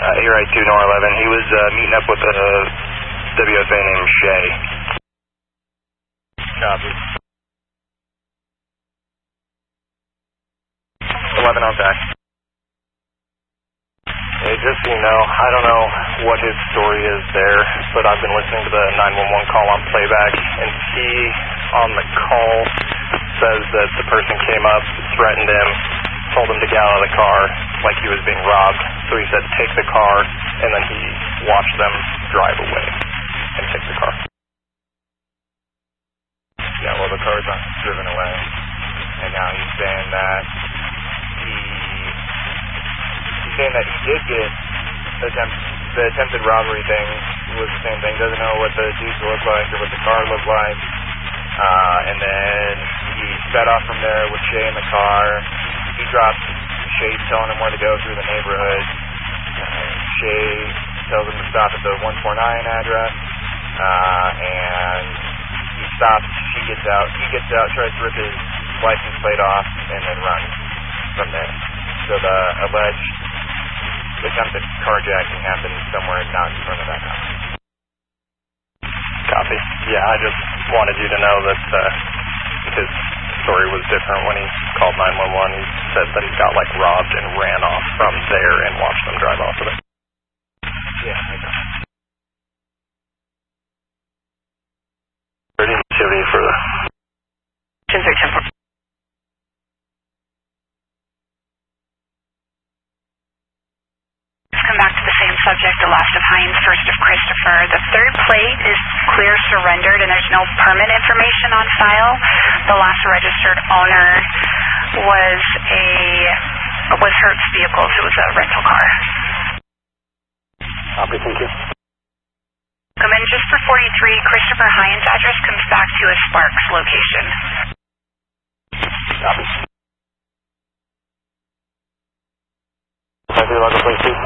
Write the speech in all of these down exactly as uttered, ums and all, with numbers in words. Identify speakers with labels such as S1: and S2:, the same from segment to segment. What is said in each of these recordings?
S1: Uh, A right two, Nor eleven. He was uh, meeting up with a W F A named Shay. Copy. eleven on back. Hey, just so you know, I don't know what his story is there, but I've been listening to the nine one one call on playback, and he, on the call, says that the person came up, threatened him, told him to get out of the car like he was being robbed. So he said, take the car, and then he watched them drive away and take the car. Yeah, well, the car's not driven away, and now he's saying that he, he's saying that he did get attempt, the attempted robbery thing was the same thing. Doesn't know what the dudes look like or what the car looked like. Uh, and then he sped off from there with Shay in the car. He dropped Shay telling him where to go through the neighborhood. Uh, Shay tells him to stop at the one four nine address. Uh, and he stops. She gets out. He gets out, tries to rip his license plate off, and then runs from there. So the alleged attempted carjacking happened somewhere not in front of that house. Copy. Yeah, I just wanted you to know that uh, his story was different when he called nine one one. He said that he got, like, robbed and ran off from there and watched them drive off of it. Yeah, I know. Ready activity for the...
S2: ten three ten four. Come back to the same subject, the last of Hines, first of Christopher. The third plate is clear surrendered and there's no permit information on file. The last registered owner was a was Hertz vehicles. It was a rental car.
S1: Copy, thank you.
S2: Come in just for forty-three. Christopher Hines' address comes back to a Sparks location.
S1: Copy. five three eleven, please, two.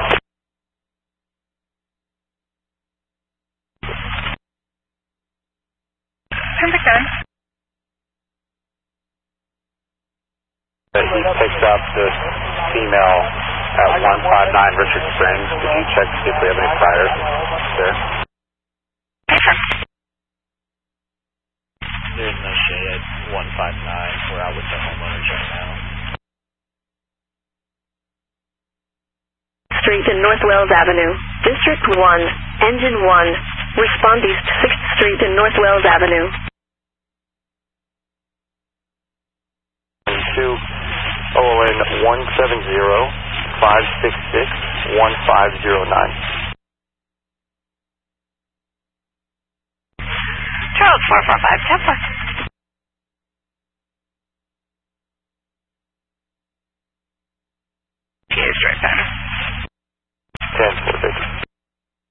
S1: He picked up this female at one five nine Richard Springs. Did you check to see if we have any priors there? There's no Shay at one five nine. We're out with the homeowners right now.
S3: Street and North Wells Avenue. District one, Engine one. Respond East sixth Street and North Wells Avenue.
S1: two O N one seven zero five six six one five zero nine.
S2: Charles four four five Temple. He is right back.